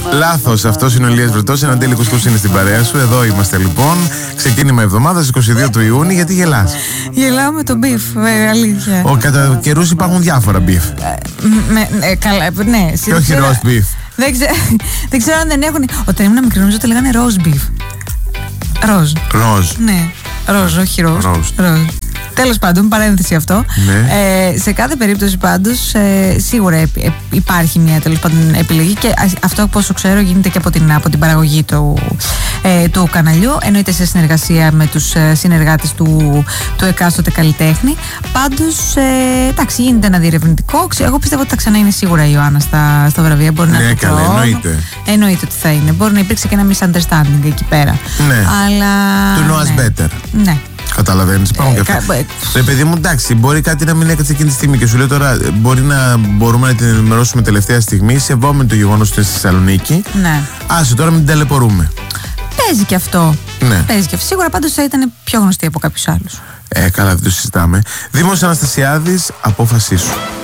Λάθος, αυτός είναι ο Ηλίας Βρετός. Ένα τέλειο κουσκούς είναι στην παρέα σου. Εδώ είμαστε λοιπόν. Ξεκίνημα εβδομάδας 22 του Ιούνιου. Γιατί γελάς? Γελάω με το μπιφ, αλήθεια. Κατά καιρούς υπάρχουν διάφορα μπιφ. Καλά, ναι. Και όχι ροζ μπιφ. Δεν ξέρω αν δεν έχουν. Όταν ήμουν μικρή, νομίζω ότι λέγανε ροζ μπιφ. Ροζ. Ναι. Ροζ, όχι ροζ. Τέλος πάντων, παρένθεση αυτό. Ναι. Σε κάθε περίπτωση πάντως σίγουρα υπάρχει μια τέλος πάντων επιλογή και αυτό από όσο ξέρω γίνεται και από την παραγωγή του καναλιού, εννοείται σε συνεργασία με τους συνεργάτες του εκάστοτε καλλιτέχνη. Πάντως εντάξει, γίνεται ένα διερευνητικό. Εγώ πιστεύω ότι θα ξανά είναι σίγουρα η Ιωάννα στα βραβεία. Μπορεί ναι, καλά, εννοείται ότι θα είναι. Μπορεί να υπήρξε και ένα misunderstanding εκεί πέρα. Ναι. Αλλά. To know us better. Ναι. Καταλαβαίνεις, υπάρχουν και αυτά. Ρε παιδί μου, εντάξει, μπορεί κάτι να μην έκατσε εκείνη τη στιγμή και σου λέω τώρα μπορούμε να την ενημερώσουμε τελευταία στιγμή, σεβόμενοι το γεγονός ότι είναι στη Θεσσαλονίκη. Ναι. Άσε τώρα μην την ταλαιπωρούμε. Παίζει και αυτό. Ναι. Παίζει και αυτό. Σίγουρα πάντως θα ήταν πιο γνωστή από κάποιους άλλους. Καλά, δεν το συζητάμε. Δήμος Αναστασιάδης, απόφασή σου.